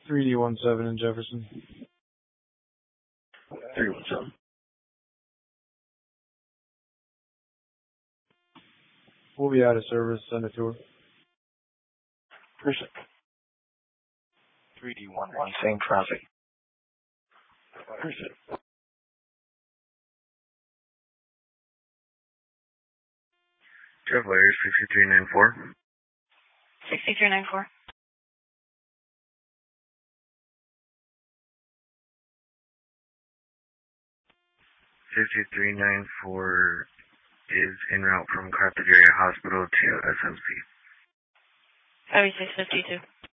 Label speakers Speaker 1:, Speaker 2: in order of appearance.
Speaker 1: 3D17 in Jefferson.
Speaker 2: 317.
Speaker 1: We'll be out of service. Send it to her.
Speaker 2: Appreciate 3D11, same traffic. Appreciate it.
Speaker 3: Traveler 6394.
Speaker 4: 6394.
Speaker 3: 6394 is en route from Carthage Area Hospital to SMC.
Speaker 4: 7652.